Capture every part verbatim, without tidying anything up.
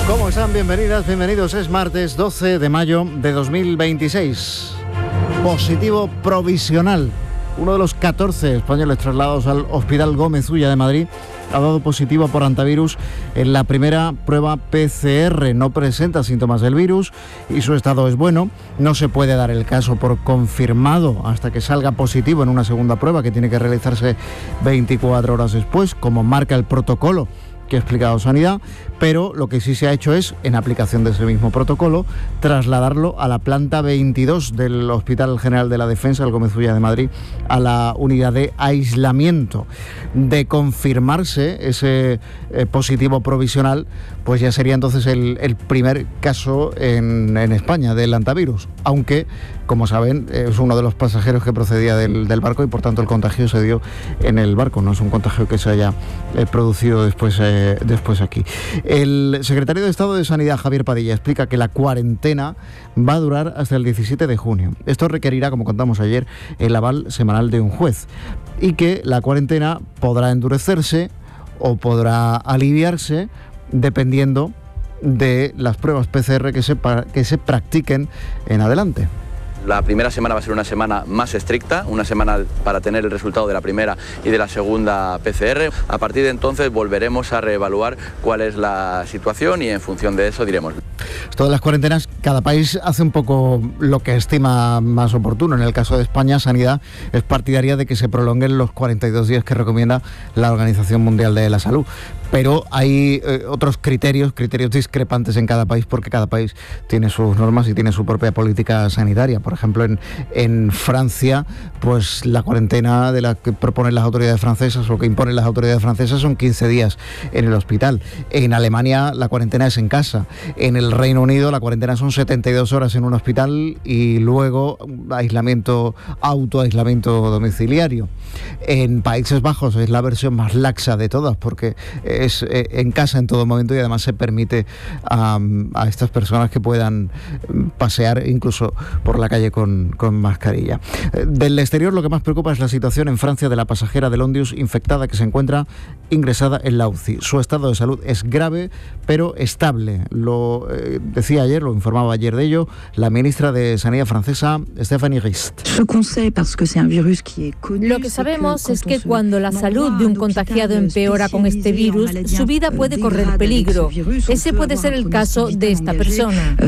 ¿Cómo están? Bienvenidas, bienvenidos. Es martes doce de mayo de dos mil veintiséis. Positivo provisional. Uno de los catorce españoles trasladados al Hospital Gómez Ulla de Madrid ha dado positivo por hantavirus en la primera prueba P C R. No presenta síntomas del virus y su estado es bueno. No se puede dar el caso por confirmado hasta que salga positivo en una segunda prueba que tiene que realizarse veinticuatro horas después, como marca el protocolo que ha explicado Sanidad, pero lo que sí se ha hecho es, en aplicación de ese mismo protocolo, trasladarlo a la planta veintidós del Hospital General de la Defensa, el Gómez Ulla de Madrid, a la unidad de aislamiento. De confirmarse ese eh, positivo provisional, pues ya sería entonces el, el primer caso en, en España del hantavirus, aunque, como saben, es uno de los pasajeros que procedía del, del barco y por tanto el contagio se dio en el barco, no es un contagio que se haya eh, producido después eh, después aquí. El secretario de Estado de Sanidad, Javier Padilla, explica que la cuarentena va a durar hasta el diecisiete de junio. Esto requerirá, como contamos ayer, el aval semanal de un juez y que la cuarentena podrá endurecerse o podrá aliviarse dependiendo de las pruebas P C R que se, que se practiquen en adelante. La primera semana va a ser una semana más estricta, una semana para tener el resultado de la primera y de la segunda P C R. A partir de entonces volveremos a reevaluar cuál es la situación y en función de eso diremos. Esto de las cuarentenas, cada país hace un poco lo que estima más oportuno. En el caso de España, Sanidad es partidaria de que se prolonguen los cuarenta y dos días que recomienda la Organización Mundial de la Salud. Pero hay eh, otros criterios, criterios discrepantes en cada país, porque cada país tiene sus normas y tiene su propia política sanitaria. Por ejemplo, en, en Francia, pues la cuarentena de la que proponen las autoridades francesas o que imponen las autoridades francesas son quince días en el hospital. En Alemania la cuarentena es en casa. En el Reino Unido la cuarentena son setenta y dos horas en un hospital y luego aislamiento, autoaislamiento domiciliario. En Países Bajos es la versión más laxa de todas, porque es eh, en casa en todo momento y además se permite um, a estas personas que puedan pasear incluso por la calle con, con mascarilla. Eh, del exterior lo que más preocupa es la situación en Francia de la pasajera del Ondius infectada que se encuentra ingresada en la U C I. Su estado de salud es grave pero estable. Lo eh, decía ayer, lo informaba ayer de ello la ministra de Sanidad francesa, Stéphanie Rist. Lo que sabemos es que cuando la salud de un contagiado empeora con este virus, su vida puede correr peligro. Ese puede ser el caso de esta persona.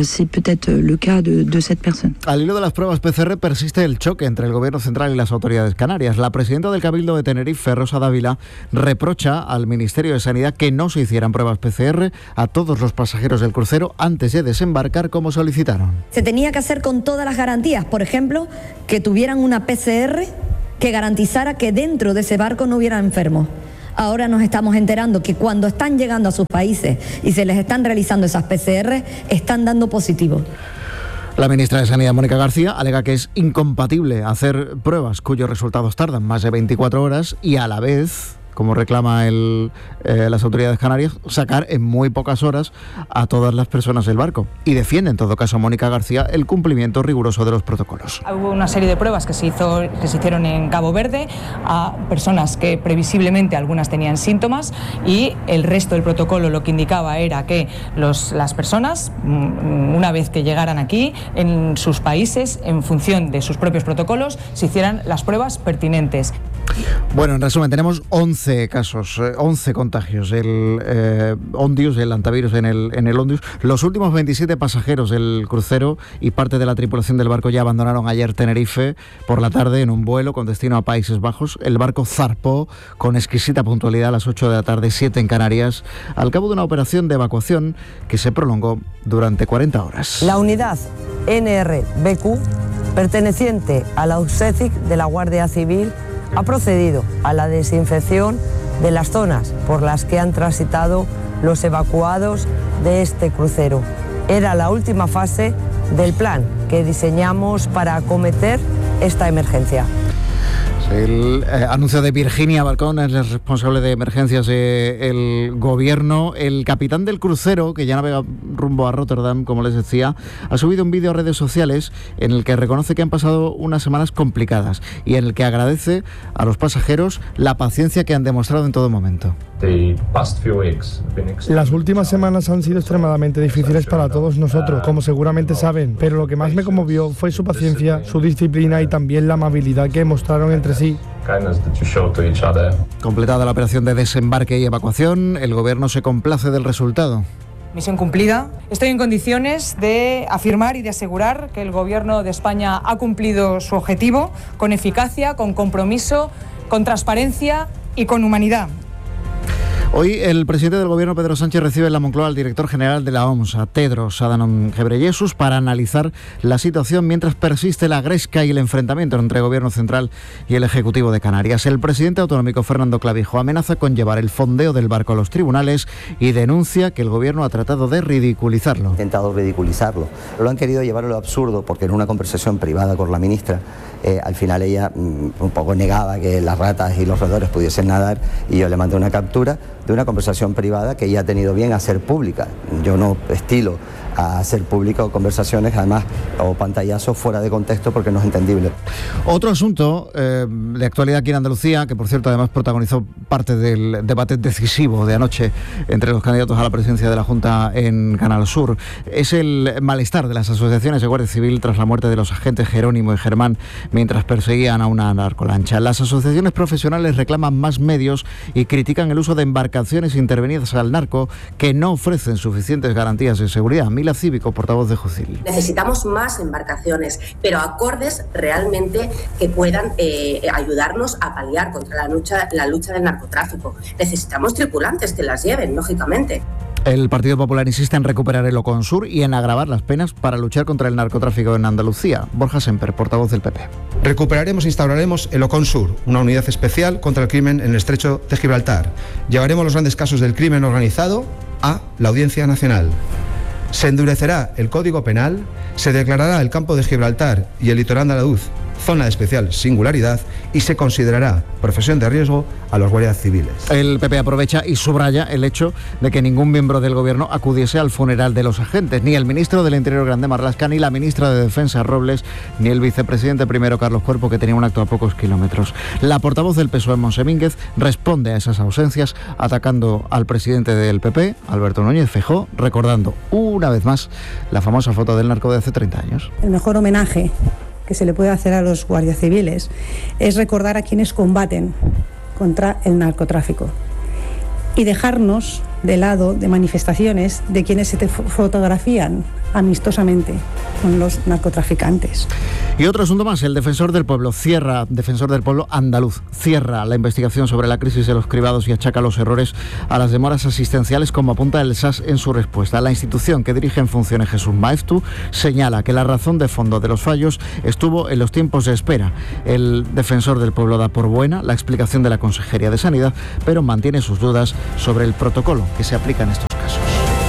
Al hilo de las pruebas P C R persiste el choque entre el Gobierno central y las autoridades canarias. La presidenta del Cabildo de Tenerife, Rosa Dávila, reprocha al Ministerio de Sanidad que no se hicieran pruebas P C R a todos los pasajeros del crucero antes de desembarcar como solicitaron. Se tenía que hacer con todas las garantías, por ejemplo, que tuvieran una P C R que garantizara que dentro de ese barco no hubiera enfermos. Ahora nos estamos enterando que cuando están llegando a sus países y se les están realizando esas P C R, están dando positivo. La ministra de Sanidad, Mónica García, alega que es incompatible hacer pruebas cuyos resultados tardan más de veinticuatro horas y a la vez, como reclama el, eh, las autoridades canarias, sacar en muy pocas horas a todas las personas del barco. Y defiende, en todo caso, Mónica García, el cumplimiento riguroso de los protocolos. Hubo una serie de pruebas que se, hizo, que se hicieron en Cabo Verde a personas que previsiblemente algunas tenían síntomas y el resto del protocolo lo que indicaba era que los, las personas, una vez que llegaran aquí, en sus países, en función de sus propios protocolos, se hicieran las pruebas pertinentes. Bueno, en resumen, tenemos once casos, eh, once contagios, el eh, Ondius, el hantavirus en el, en el Ondius. Los últimos veintisiete pasajeros del crucero y parte de la tripulación del barco ya abandonaron ayer Tenerife por la tarde en un vuelo con destino a Países Bajos. El barco zarpó con exquisita puntualidad a las ocho de la tarde, siete en Canarias, al cabo de una operación de evacuación que se prolongó durante cuarenta horas. La unidad N R B Q, perteneciente a la U C E C I de la Guardia Civil, ha procedido a la desinfección de las zonas por las que han transitado los evacuados de este crucero. Era la última fase del plan que diseñamos para acometer esta emergencia. El eh, anuncio de Virginia Balcón, es la responsable de emergencias del gobierno. El capitán del crucero, que ya navega rumbo a Rotterdam, como les decía, ha subido un vídeo a redes sociales en el que reconoce que han pasado unas semanas complicadas y en el que agradece a los pasajeros la paciencia que han demostrado en todo momento. Las últimas semanas han sido extremadamente difíciles para todos nosotros, como seguramente saben, pero lo que más me conmovió fue su paciencia, su disciplina y también la amabilidad que mostraron entre sí. Completada la operación de desembarque y evacuación, el gobierno se complace del resultado. Misión cumplida. Estoy en condiciones de afirmar y de asegurar que el Gobierno de España ha cumplido su objetivo con eficacia, con compromiso, con transparencia y con humanidad. Hoy el presidente del Gobierno, Pedro Sánchez, recibe en la Moncloa al director general de la O M S, a Tedros Adhanom Ghebreyesus, para analizar la situación mientras persiste la gresca y el enfrentamiento entre el Gobierno central y el Ejecutivo de Canarias. El presidente autonómico, Fernando Clavijo, amenaza con llevar el fondeo del barco a los tribunales y denuncia que el Gobierno ha tratado de ridiculizarlo. Ha intentado ridiculizarlo. Lo han querido llevar a lo absurdo porque en una conversación privada con la ministra, eh, al final ella mm, un poco negaba que las ratas y los roedores pudiesen nadar y yo le mandé una captura de una conversación privada que ella ha tenido bien hacer pública. Yo no estilo a hacer pública conversaciones, además, o pantallazos fuera de contexto porque no es entendible. Otro asunto eh, de actualidad aquí en Andalucía, que por cierto además protagonizó parte del debate decisivo de anoche entre los candidatos a la presidencia de la Junta en Canal Sur, es el malestar de las asociaciones de Guardia Civil tras la muerte de los agentes Jerónimo y Germán mientras perseguían a una narcolancha. Las asociaciones profesionales reclaman más medios y critican el uso de embarcaciones intervenidas al narco que no ofrecen suficientes garantías de seguridad. Mila Cívico, portavoz de Jucil. Necesitamos más embarcaciones, pero acordes realmente que puedan eh, ayudarnos a paliar contra la lucha, la lucha del narcotráfico. Necesitamos tripulantes que las lleven, lógicamente. El Partido Popular insiste en recuperar el Oconsur y en agravar las penas para luchar contra el narcotráfico en Andalucía. Borja Semper, portavoz del P P. Recuperaremos e instauraremos el Oconsur, una unidad especial contra el crimen en el Estrecho de Gibraltar. Llevaremos los grandes casos del crimen organizado a la Audiencia Nacional. Se endurecerá el Código Penal, se declarará el campo de Gibraltar y el litoral andaluz zona de especial singularidad y se considerará profesión de riesgo a los guardias civiles. El P P aprovecha y subraya el hecho de que ningún miembro del Gobierno acudiese al funeral de los agentes, ni el ministro del Interior, Grande Marlaska, ni la ministra de Defensa, Robles, ni el vicepresidente primero, Carlos Cuerpo, que tenía un acto a pocos kilómetros. La portavoz del P S O E, Montse Mínguez, responde a esas ausencias atacando al presidente del P P, Alberto Núñez Feijóo, recordando una vez más la famosa foto del narco de hace treinta años. El mejor homenaje que se le puede hacer a los guardias civiles es recordar a quienes combaten contra el narcotráfico y dejarnos de lado de manifestaciones de quienes se te fotografían amistosamente con los narcotraficantes. Y otro asunto más, el defensor del pueblo cierra, defensor del pueblo andaluz, cierra la investigación sobre la crisis de los cribados y achaca los errores a las demoras asistenciales, como apunta el S A S en su respuesta. La institución que dirige en funciones Jesús Maeztu señala que la razón de fondo de los fallos estuvo en los tiempos de espera. El defensor del pueblo da por buena la explicación de la Consejería de Sanidad, pero mantiene sus dudas sobre el protocolo que se aplica en estos casos.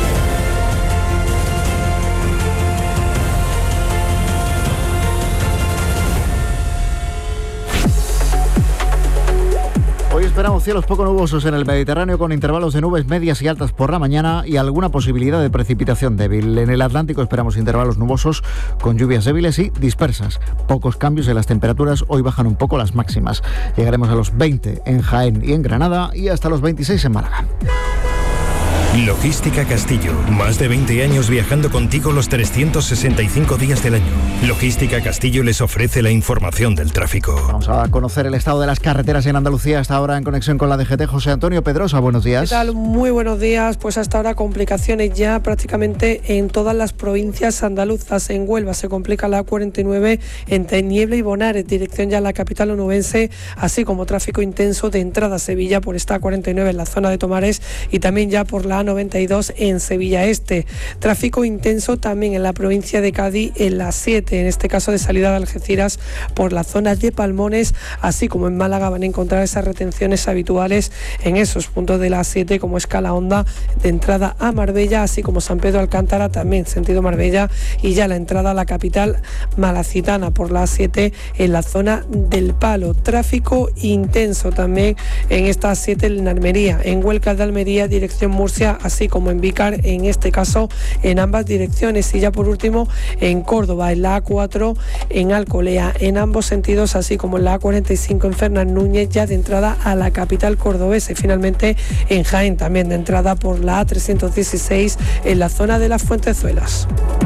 Hoy esperamos cielos poco nubosos en el Mediterráneo con intervalos de nubes medias y altas por la mañana y alguna posibilidad de precipitación débil. En el Atlántico esperamos intervalos nubosos con lluvias débiles y dispersas. Pocos cambios en las temperaturas, hoy bajan un poco las máximas. Llegaremos a los veinte en Jaén y en Granada y hasta los veintiséis en Málaga. Logística Castillo, más de veinte años viajando contigo los trescientos sesenta y cinco días del año. Logística Castillo les ofrece la información del tráfico. Vamos a conocer el estado de las carreteras en Andalucía hasta ahora en conexión con la D G T. José Antonio Pedrosa, buenos días. ¿Qué tal? Muy buenos días. Pues hasta ahora complicaciones ya prácticamente en todas las provincias andaluzas. En Huelva se complica la A cuarenta y nueve entre Niebla y Bonares, dirección ya a la capital onubense, así como tráfico intenso de entrada a Sevilla por esta A cuarenta y nueve en la zona de Tomares y también ya por la A noventa y dos en Sevilla Este. Tráfico intenso también en la provincia de Cádiz en la siete, en este caso de salida de Algeciras por la zona de Palmones, así como en Málaga van a encontrar esas retenciones habituales en esos puntos de la siete como es Calahonda de entrada a Marbella, así como San Pedro Alcántara también sentido Marbella y ya la entrada a la capital malacitana por la siete en la zona del Palo. Tráfico intenso también en esta siete en Almería, en Huelca de Almería, dirección Murcia Andalucía, así como en Vícar, en este caso en ambas direcciones. Y ya por último en Córdoba, en la A cuatro, en Alcolea, en ambos sentidos, así como en la A cuarenta y cinco en Fernán Núñez, ya de entrada a la capital cordobesa. Y finalmente en Jaén, también de entrada por la A trescientos dieciséis en la zona de las Fuentezuelas.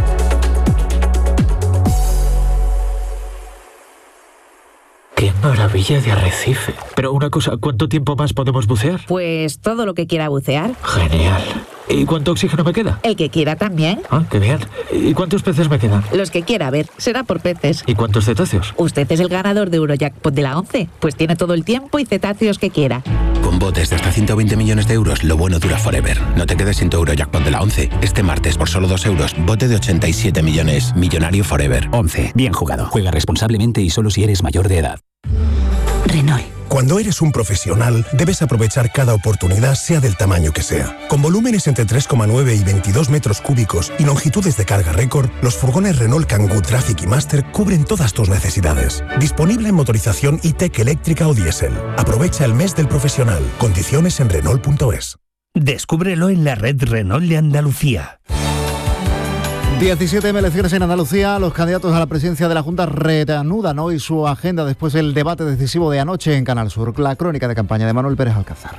¡Qué maravilla de arrecife! Pero una cosa, ¿cuánto tiempo más podemos bucear? Pues todo lo que quiera bucear. Genial. ¿Y cuánto oxígeno me queda? El que quiera también. Ah, qué bien. ¿Y cuántos peces me quedan? Los que quiera, a ver, será por peces. ¿Y cuántos cetáceos? Usted es el ganador de Eurojackpot de la once, pues tiene todo el tiempo y cetáceos que quiera. Con botes de hasta ciento veinte millones de euros, lo bueno dura forever. No te quedes sin tu Eurojackpot de la once. Este martes, por solo dos euros, bote de ochenta y siete millones. Millonario forever. once. Bien jugado. Juega responsablemente y solo si eres mayor de edad. Renault. Cuando eres un profesional, debes aprovechar cada oportunidad, sea del tamaño que sea. Con volúmenes entre tres coma nueve y veintidós metros cúbicos y longitudes de carga récord, los furgones Renault Kangoo Traffic y Master cubren todas tus necesidades. Disponible en motorización e-tech eléctrica o diésel. Aprovecha el mes del profesional. Condiciones en Renault punto es. Descúbrelo en la red Renault de Andalucía. diecisiete elecciones en Andalucía. Los candidatos a la presidencia de la Junta reanudan hoy su agenda después del debate decisivo de anoche en Canal Sur. La crónica de campaña de Manuel Pérez Alcázar.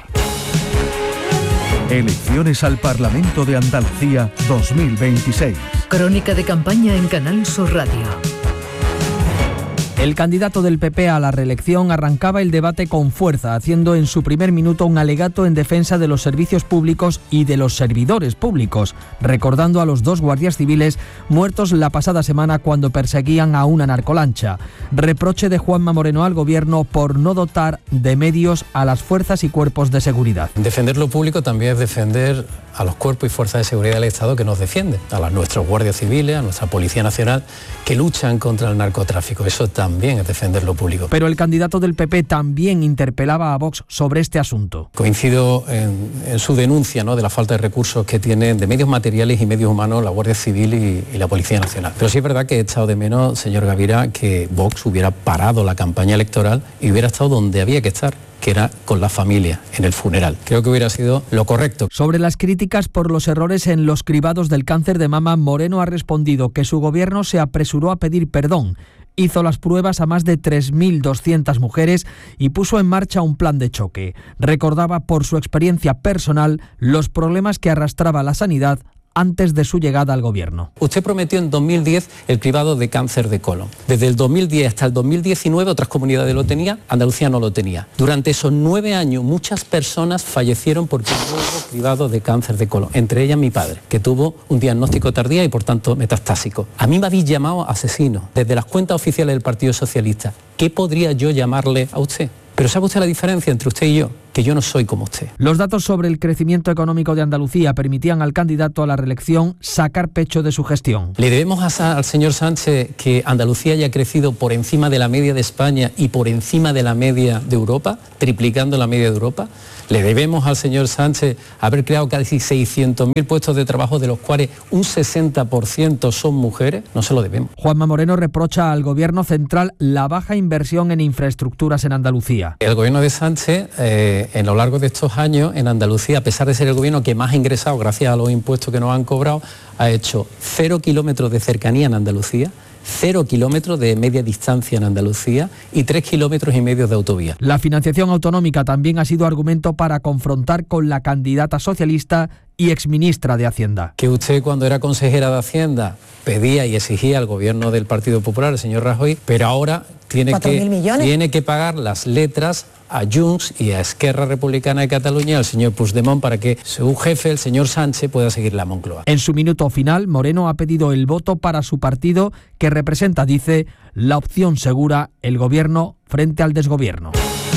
Elecciones al Parlamento de Andalucía dos mil veintiséis. Crónica de campaña en Canal Sur Radio. El candidato del P P a la reelección arrancaba el debate con fuerza, haciendo en su primer minuto un alegato en defensa de los servicios públicos y de los servidores públicos, recordando a los dos guardias civiles muertos la pasada semana cuando perseguían a una narcolancha. Reproche de Juanma Moreno al gobierno por no dotar de medios a las fuerzas y cuerpos de seguridad. Defender lo público también es defender a los cuerpos y fuerzas de seguridad del Estado que nos defienden, a las, nuestros guardias civiles, a nuestra Policía Nacional, que luchan contra el narcotráfico. Eso también es defender lo público. Pero el candidato del P P también interpelaba a Vox sobre este asunto. Coincido en, en su denuncia, ¿no?, de la falta de recursos que tienen de medios materiales y medios humanos la Guardia Civil y, y la Policía Nacional. Pero sí es verdad que he echado de menos, señor Gavira, que Vox hubiera parado la campaña electoral y hubiera estado donde había que estar, que era con la familia, en el funeral. Creo que hubiera sido lo correcto. Sobre las críticas por los errores en los cribados del cáncer de mama, Moreno ha respondido que su gobierno se apresuró a pedir perdón. Hizo las pruebas a más de tres mil doscientas mujeres y puso en marcha un plan de choque. Recordaba por su experiencia personal los problemas que arrastraba la sanidad antes de su llegada al gobierno. Usted prometió en dos mil diez el cribado de cáncer de colon. Desde el dos mil diez hasta el dos mil diecinueve otras comunidades lo tenían, Andalucía no lo tenía. Durante esos nueve años muchas personas fallecieron porque no hubo cribado de cáncer de colon, entre ellas mi padre, que tuvo un diagnóstico tardío y por tanto metastásico. A mí me habéis llamado asesino desde las cuentas oficiales del Partido Socialista. ¿Qué podría yo llamarle a usted? Pero ¿sabe usted la diferencia entre usted y yo? Que yo no soy como usted. Los datos sobre el crecimiento económico de Andalucía permitían al candidato a la reelección sacar pecho de su gestión. Le debemos a, al señor Sánchez que Andalucía haya crecido por encima de la media de España y por encima de la media de Europa, triplicando la media de Europa. Le debemos al señor Sánchez haber creado casi seiscientos mil puestos de trabajo, de los cuales un sesenta por ciento son mujeres. No se lo debemos. Juanma Moreno reprocha al gobierno central la baja inversión en infraestructuras en Andalucía. El gobierno de Sánchez, eh, en lo largo de estos años, en Andalucía, a pesar de ser el gobierno que más ha ingresado gracias a los impuestos que nos han cobrado, ha hecho cero kilómetros de cercanía en Andalucía, cero kilómetros de media distancia en Andalucía y tres kilómetros y medio de autovía. La financiación autonómica también ha sido argumento para confrontar con la candidata socialista y exministra de Hacienda. Que usted, cuando era consejera de Hacienda, pedía y exigía al gobierno del Partido Popular, el señor Rajoy, pero ahora tiene que, tiene que pagar las letras a Junts y a Esquerra Republicana de Cataluña, al señor Puigdemont, para que su jefe, el señor Sánchez, pueda seguir la Moncloa. En su minuto final, Moreno ha pedido el voto para su partido, que representa, dice, la opción segura, el gobierno frente al desgobierno.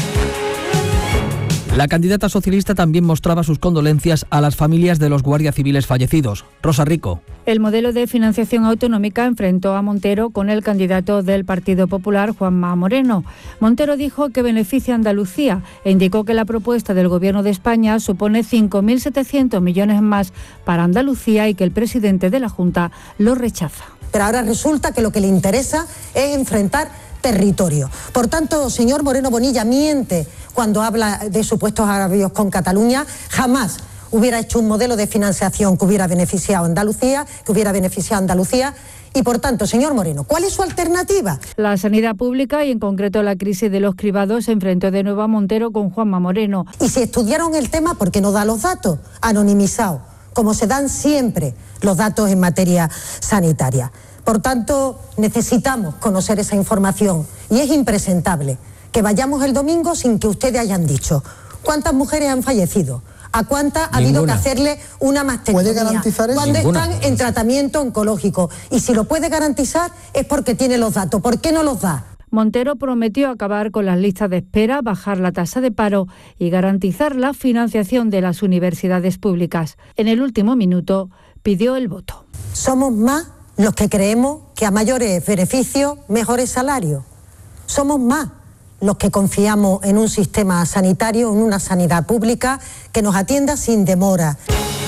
La candidata socialista también mostraba sus condolencias a las familias de los guardias civiles fallecidos. Rosa Rico. El modelo de financiación autonómica enfrentó a Montero con el candidato del Partido Popular, Juanma Moreno. Montero dijo que beneficia a Andalucía e indicó que la propuesta del Gobierno de España supone cinco mil setecientos millones más para Andalucía y que el presidente de la Junta lo rechaza. Pero ahora resulta que lo que le interesa es enfrentar territorio. Por tanto, señor Moreno Bonilla miente cuando habla de supuestos agravios con Cataluña. Jamás hubiera hecho un modelo de financiación que hubiera beneficiado a Andalucía, que hubiera beneficiado a Andalucía. Y por tanto, señor Moreno, ¿cuál es su alternativa? La sanidad pública y en concreto la crisis de los cribados se enfrentó de nuevo a Montero con Juanma Moreno. Y si estudiaron el tema, ¿por qué no da los datos anonimizados, como se dan siempre los datos en materia sanitaria? Por tanto, necesitamos conocer esa información y es impresentable que vayamos el domingo sin que ustedes hayan dicho cuántas mujeres han fallecido, a cuántas ha habido que hacerle una mastectomía, ¿puede garantizar eso? cuando Ninguna. están en tratamiento oncológico. Y si lo puede garantizar es porque tiene los datos. ¿Por qué no los da? Montero prometió acabar con las listas de espera, bajar la tasa de paro y garantizar la financiación de las universidades públicas. En el último minuto pidió el voto. Somos más los que creemos que a mayores beneficios, mejores salarios. Somos más los que confiamos en un sistema sanitario, en una sanidad pública que nos atienda sin demora.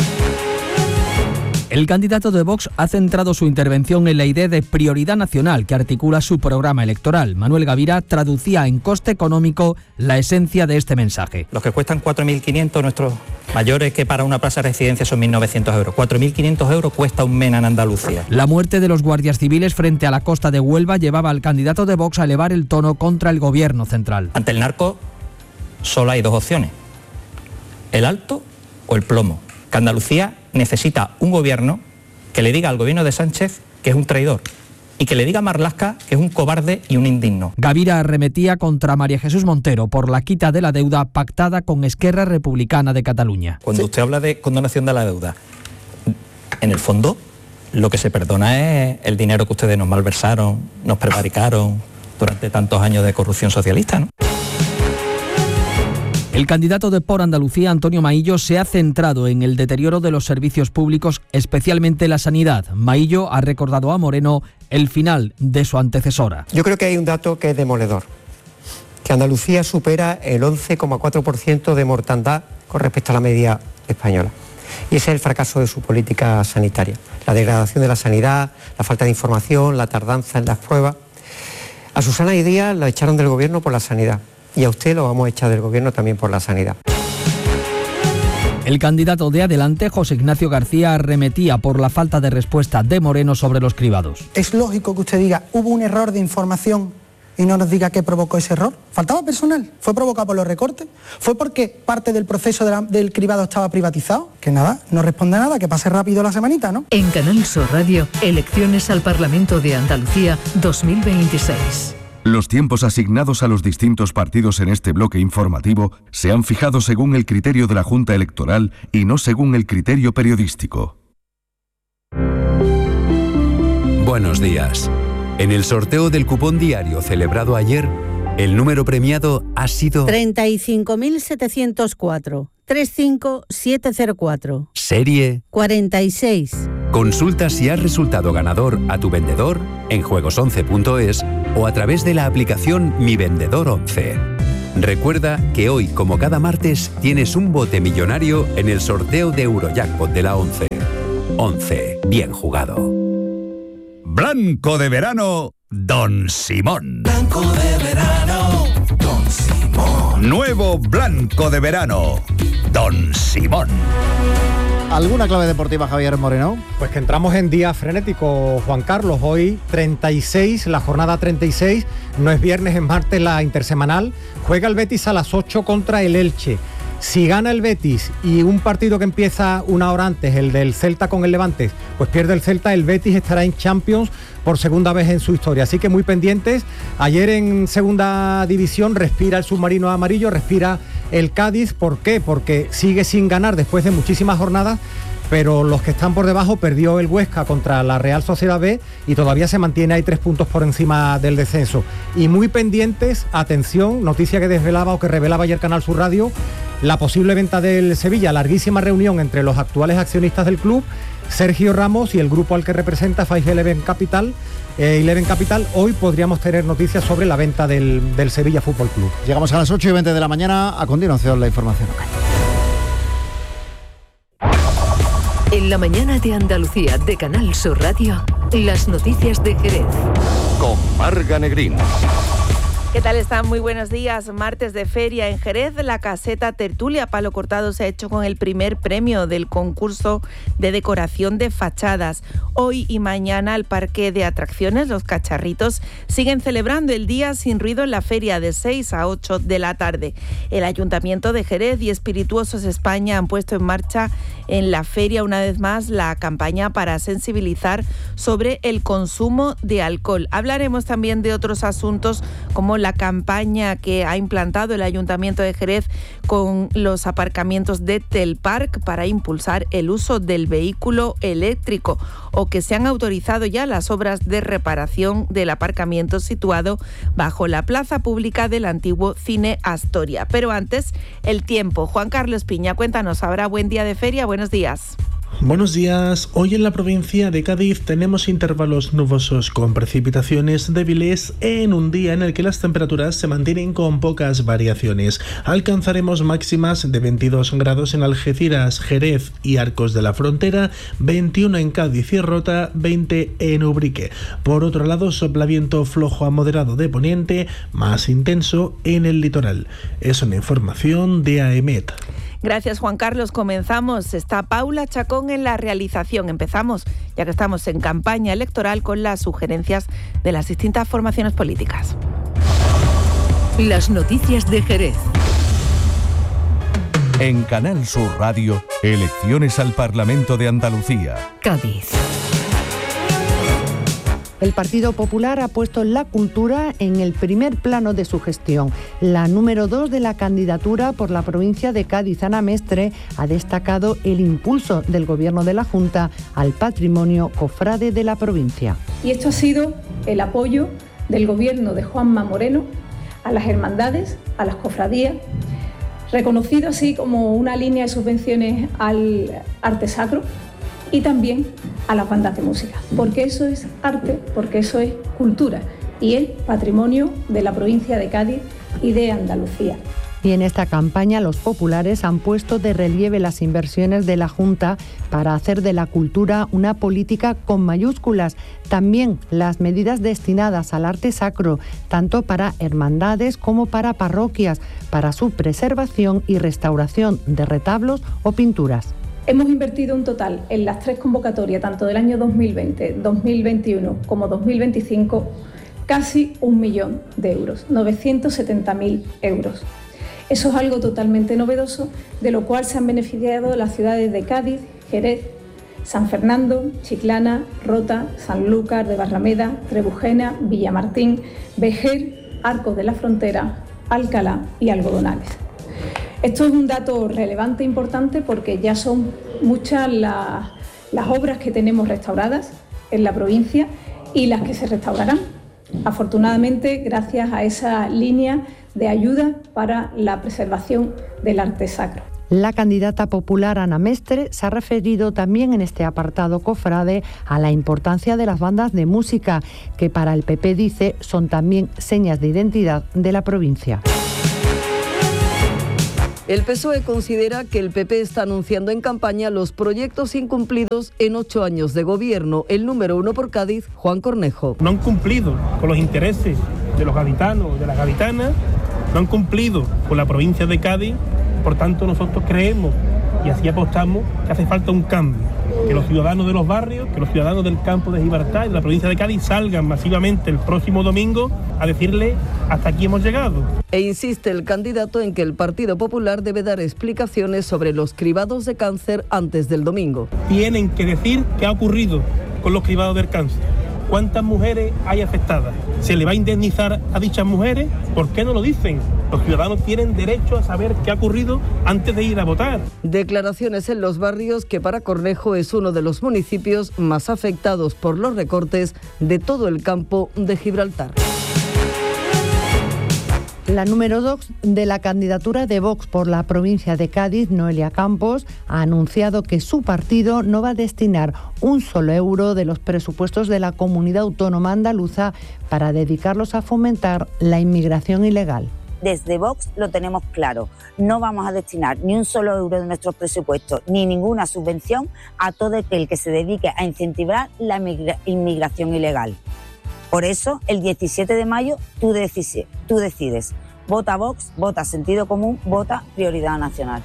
El candidato de Vox ha centrado su intervención en la idea de prioridad nacional que articula su programa electoral. Manuel Gavira traducía en coste económico la esencia de este mensaje. Los que cuestan cuatro mil quinientos, nuestros mayores que para una plaza de residencia son mil novecientos euros. cuatro mil quinientos euros cuesta un MENA en Andalucía. La muerte de los guardias civiles frente a la costa de Huelva llevaba al candidato de Vox a elevar el tono contra el gobierno central. Ante el narco solo hay dos opciones, el alto o el plomo. Que Andalucía necesita un gobierno que le diga al gobierno de Sánchez que es un traidor y que le diga a Marlaska que es un cobarde y un indigno. Gavira arremetía contra María Jesús Montero por la quita de la deuda pactada con Esquerra Republicana de Cataluña. Cuando usted habla de condonación de la deuda, en el fondo lo que se perdona es el dinero que ustedes nos malversaron, nos prevaricaron durante tantos años de corrupción socialista, ¿no? El candidato de Por Andalucía, Antonio Maillo, se ha centrado en el deterioro de los servicios públicos, especialmente la sanidad. Maillo ha recordado a Moreno el final de su antecesora. Yo creo que hay un dato que es demoledor, que Andalucía supera el once coma cuatro por ciento de mortandad con respecto a la media española. Y ese es el fracaso de su política sanitaria. La degradación de la sanidad, la falta de información, la tardanza en las pruebas. A Susana y Díaz la echaron del gobierno por la sanidad. Y a usted lo vamos a echar del gobierno también por la sanidad. El candidato de Adelante, José Ignacio García, arremetía por la falta de respuesta de Moreno sobre los cribados. Es lógico que usted diga, hubo un error de información y no nos diga qué provocó ese error. ¿Faltaba personal? ¿Fue provocado por los recortes? ¿Fue porque parte del proceso de la, del cribado estaba privatizado? Que nada, no responde nada, que pase rápido la semanita, ¿no? En Canal Sur Radio, elecciones al Parlamento de Andalucía dos mil veintiséis. Los tiempos asignados a los distintos partidos en este bloque informativo se han fijado según el criterio de la Junta Electoral y no según el criterio periodístico. Buenos días. En el sorteo del cupón diario celebrado ayer, el número premiado ha sido treinta y cinco mil setecientos cuatro, treinta y cinco mil setecientos cuatro. Serie cuarenta y seis. Consulta si has resultado ganador a tu vendedor en juegos once punto es o a través de la aplicación Mi Vendedor once. Recuerda que hoy, como cada martes, tienes un bote millonario en el sorteo de Eurojackpot de la once. once. Bien jugado. Blanco de verano, Don Simón. Blanco de verano, Don Simón. Nuevo Blanco de verano, Don Simón. ¿Alguna clave deportiva, Javier Moreno? Pues que entramos en día frenético, Juan Carlos. Hoy treinta y seis, la jornada treinta y seis, no es viernes, es martes la intersemanal. Juega el Betis a las ocho contra el Elche. Si gana el Betis y un partido que empieza una hora antes, el del Celta con el Levante, pues pierde el Celta, el Betis estará en Champions por segunda vez en su historia. Así que muy pendientes. Ayer en segunda división respira el submarino amarillo, respira el Cádiz. ¿Por qué? Porque sigue sin ganar después de muchísimas jornadas, pero los que están por debajo, perdió el Huesca contra la Real Sociedad B y todavía se mantiene ahí tres puntos por encima del descenso. Y muy pendientes, atención, noticia que desvelaba o que revelaba ayer Canal Sur Radio, la posible venta del Sevilla, larguísima reunión entre los actuales accionistas del club, Sergio Ramos y el grupo al que representa Five Eleven Capital, eh, Eleven Capital. Hoy podríamos tener noticias sobre la venta del, del Sevilla Fútbol Club. Llegamos a las ocho y veinte de la mañana, a continuación la información local. En la mañana de Andalucía de Canal Sur Radio, las noticias de Jerez. Con Marga Negrín. ¿Qué tal están? Muy buenos días. Martes de feria en Jerez, la caseta Tertulia Palo Cortado se ha hecho con el primer premio del concurso de decoración de fachadas. Hoy y mañana el parque de atracciones Los Cacharritos siguen celebrando el día sin ruido en la feria de seis a ocho de la tarde. El Ayuntamiento de Jerez y Espirituosos España han puesto en marcha en la feria una vez más la campaña para sensibilizar sobre el consumo de alcohol. Hablaremos también de otros asuntos como la campaña que ha implantado el Ayuntamiento de Jerez con los aparcamientos de Telpark para impulsar el uso del vehículo eléctrico, o que se han autorizado ya las obras de reparación del aparcamiento situado bajo la plaza pública del antiguo Cine Astoria. Pero antes, el tiempo. Juan Carlos Piña, cuéntanos, ¿habrá buen día de feria? Buenos días. Buenos días. Hoy en la provincia de Cádiz tenemos intervalos nubosos con precipitaciones débiles en un día en el que las temperaturas se mantienen con pocas variaciones. Alcanzaremos máximas de veintidós grados en Algeciras, Jerez y Arcos de la Frontera, veintiuno en Cádiz y Rota, veinte en Ubrique. Por otro lado, sopla viento flojo a moderado de poniente, más intenso en el litoral. Es una información de AEMET. Gracias, Juan Carlos. Comenzamos. Está Paula Chacón en la realización. Empezamos, ya que estamos en campaña electoral, con las sugerencias de las distintas formaciones políticas. Las noticias de Jerez. En Canal Sur Radio, elecciones al Parlamento de Andalucía. Cádiz. El Partido Popular ha puesto la cultura en el primer plano de su gestión. La número dos de la candidatura por la provincia de Cádiz, Ana Mestre, ha destacado el impulso del Gobierno de la Junta al patrimonio cofrade de la provincia. Y esto ha sido el apoyo del Gobierno de Juanma Moreno a las hermandades, a las cofradías, reconocido así como una línea de subvenciones al arte sacro y también a las bandas de música, porque eso es arte, porque eso es cultura y es patrimonio de la provincia de Cádiz y de Andalucía. Y en esta campaña los populares han puesto de relieve las inversiones de la Junta para hacer de la cultura una política con mayúsculas. También las medidas destinadas al arte sacro, tanto para hermandades como para parroquias, para su preservación y restauración de retablos o pinturas. Hemos invertido un total en las tres convocatorias, tanto del año dos mil veinte, dos mil veintiuno como dos mil veinticinco, casi un millón de euros, novecientos setenta mil euros. Eso es algo totalmente novedoso, de lo cual se han beneficiado las ciudades de Cádiz, Jerez, San Fernando, Chiclana, Rota, Sanlúcar de Barrameda, Trebujena, Villamartín, Vejer, Arcos de la Frontera, Alcalá y Algodonales. Esto es un dato relevante e importante porque ya son muchas las, las obras que tenemos restauradas en la provincia y las que se restaurarán, afortunadamente gracias a esa línea de ayuda para la preservación del arte sacro. La candidata popular Ana Mestre se ha referido también en este apartado cofrade a la importancia de las bandas de música, que para el P P, dice, son también señas de identidad de la provincia. El P S O E considera que el P P está anunciando en campaña los proyectos incumplidos en ocho años de gobierno. El número uno por Cádiz, Juan Cornejo. No han cumplido con los intereses de los gaditanos, de las gaditanas, no han cumplido con la provincia de Cádiz. Por tanto, nosotros creemos y así apostamos que hace falta un cambio, que los ciudadanos de los barrios, que los ciudadanos del campo de Gibraltar y de la provincia de Cádiz salgan masivamente el próximo domingo a decirle hasta aquí hemos llegado. E insiste el candidato en que el Partido Popular debe dar explicaciones sobre los cribados de cáncer antes del domingo. Tienen que decir qué ha ocurrido con los cribados del cáncer. ¿Cuántas mujeres hay afectadas? ¿Se le va a indemnizar a dichas mujeres? ¿Por qué no lo dicen? Los ciudadanos tienen derecho a saber qué ha ocurrido antes de ir a votar. Declaraciones en los barrios, que para Cornejo es uno de los municipios más afectados por los recortes de todo el campo de Gibraltar. La número dos de la candidatura de Vox por la provincia de Cádiz, Noelia Campos, ha anunciado que su partido no va a destinar un solo euro de los presupuestos de la comunidad autónoma andaluza para dedicarlos a fomentar la inmigración ilegal. Desde Vox lo tenemos claro, no vamos a destinar ni un solo euro de nuestros presupuestos ni ninguna subvención a todo aquel que se dedique a incentivar la inmigración ilegal. Por eso, el diecisiete de mayo, tú, decides, tú decides. Vota Vox, vota Sentido Común, vota Prioridad Nacional.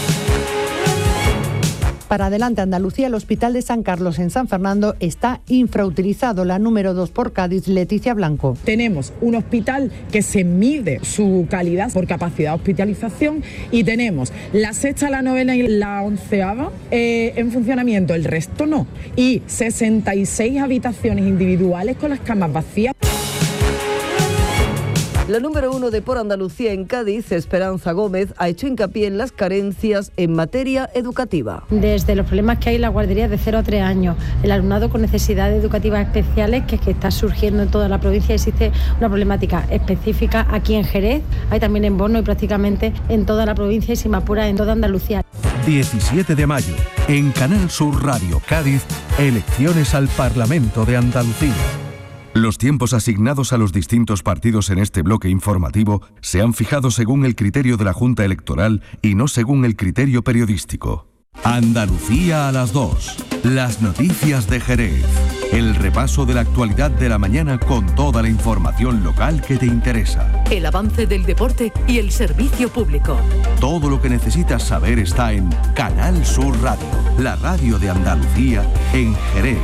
Para Adelante Andalucía, el Hospital de San Carlos en San Fernando está infrautilizado. La número dos por Cádiz, Leticia Blanco. Tenemos un hospital que se mide su calidad por capacidad de hospitalización y tenemos la sexta, la novena y la onceava eh, en funcionamiento, el resto no. Y sesenta y seis habitaciones individuales con las camas vacías. La número uno de Por Andalucía en Cádiz, Esperanza Gómez, ha hecho hincapié en las carencias en materia educativa. Desde los problemas que hay en la guardería de cero a tres años, el alumnado con necesidades educativas especiales, que, es que está surgiendo en toda la provincia, existe una problemática específica aquí en Jerez, hay también en Borno y prácticamente en toda la provincia y, si me apura, en toda Andalucía. diecisiete de mayo, en Canal Sur Radio Cádiz, elecciones al Parlamento de Andalucía. Los tiempos asignados a los distintos partidos en este bloque informativo se han fijado según el criterio de la Junta Electoral y no según el criterio periodístico. Andalucía a las dos. Las noticias de Jerez. El repaso de la actualidad de la mañana con toda la información local que te interesa. El avance del deporte y el servicio público. Todo lo que necesitas saber está en Canal Sur Radio, la radio de Andalucía en Jerez.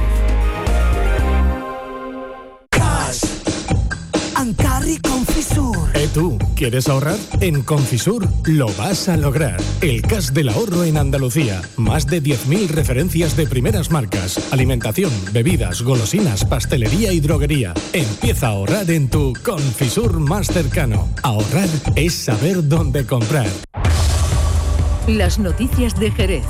Ancarri Confisur. ¿Eh tú? ¿Quieres ahorrar? En Confisur lo vas a lograr. El cash del ahorro en Andalucía. Más de diez mil referencias de primeras marcas. Alimentación, bebidas, golosinas, pastelería y droguería. Empieza a ahorrar en tu Confisur más cercano. Ahorrar es saber dónde comprar. Las noticias de Jerez.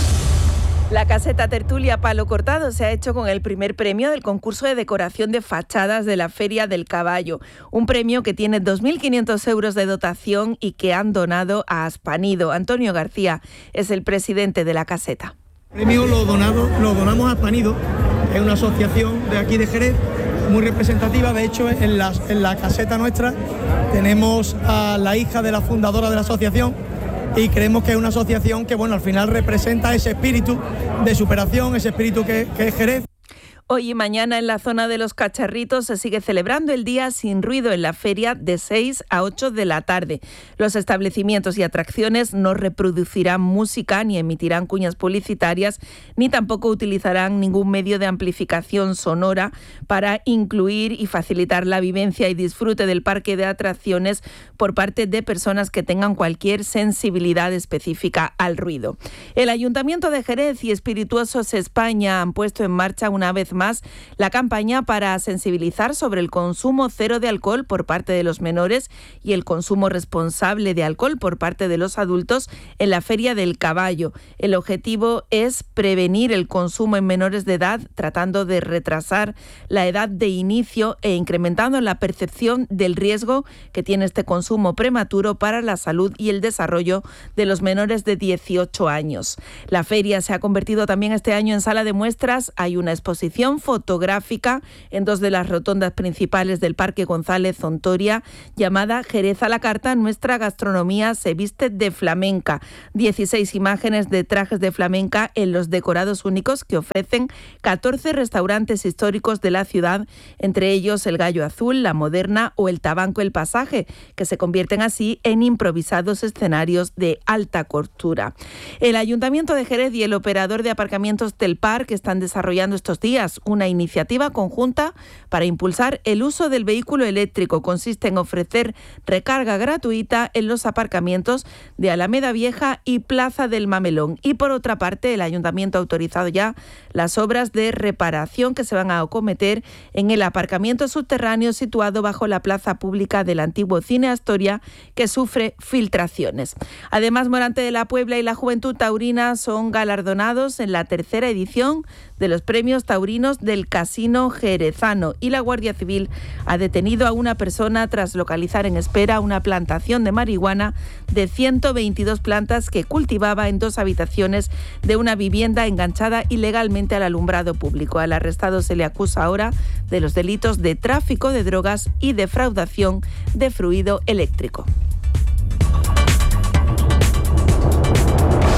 La caseta Tertulia Palo Cortado se ha hecho con el primer premio del concurso de decoración de fachadas de la Feria del Caballo, un premio que tiene dos mil quinientos euros de dotación y que han donado a Aspanido. Antonio García es el presidente de la caseta. El premio lo, donado, lo donamos a Aspanido, es una asociación de aquí de Jerez muy representativa. De hecho, en la, en la caseta nuestra tenemos a la hija de la fundadora de la asociación, y creemos que es una asociación que, bueno, al final representa ese espíritu de superación, ese espíritu que, que es Jerez. Hoy y mañana en la zona de los Cacharritos se sigue celebrando el Día Sin Ruido en la feria de seis a ocho de la tarde. Los establecimientos y atracciones no reproducirán música ni emitirán cuñas publicitarias, ni tampoco utilizarán ningún medio de amplificación sonora para incluir y facilitar la vivencia y disfrute del parque de atracciones por parte de personas que tengan cualquier sensibilidad específica al ruido. El Ayuntamiento de Jerez y Espirituosos España han puesto en marcha una vez más la campaña para sensibilizar sobre el consumo cero de alcohol por parte de los menores y el consumo responsable de alcohol por parte de los adultos en la Feria del Caballo. El objetivo es prevenir el consumo en menores de edad, tratando de retrasar la edad de inicio e incrementando la percepción del riesgo que tiene este consumo prematuro para la salud y el desarrollo de los menores de dieciocho años. La feria se ha convertido también este año en sala de muestras. Hay una exposición fotográfica en dos de las rotondas principales del Parque González Ontoria, llamada Jerez a la carta, nuestra gastronomía se viste de flamenca. dieciséis imágenes de trajes de flamenca en los decorados únicos que ofrecen catorce restaurantes históricos de la ciudad, entre ellos el Gallo Azul, La Moderna o el Tabanco El Pasaje, que se convierten así en improvisados escenarios de alta costura. El Ayuntamiento de Jerez y el operador de aparcamientos del Parque están desarrollando estos días una iniciativa conjunta para impulsar el uso del vehículo eléctrico. Consiste en ofrecer recarga gratuita en los aparcamientos de Alameda Vieja y Plaza del Mamelón. Y por otra parte, el Ayuntamiento ha autorizado ya las obras de reparación que se van a acometer en el aparcamiento subterráneo situado bajo la plaza pública del antiguo Cine Astoria, que sufre filtraciones. Además, Morante de la Puebla y la Juventud Taurina son galardonados en la tercera edición de los premios taurinos del Casino Jerezano, y la Guardia Civil ha detenido a una persona tras localizar en espera una plantación de marihuana de ciento veintidós plantas que cultivaba en dos habitaciones de una vivienda enganchada ilegalmente al alumbrado público. Al arrestado se le acusa ahora de los delitos de tráfico de drogas y defraudación de fluido eléctrico.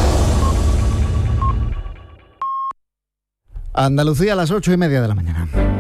Andalucía a las ocho y media de la mañana.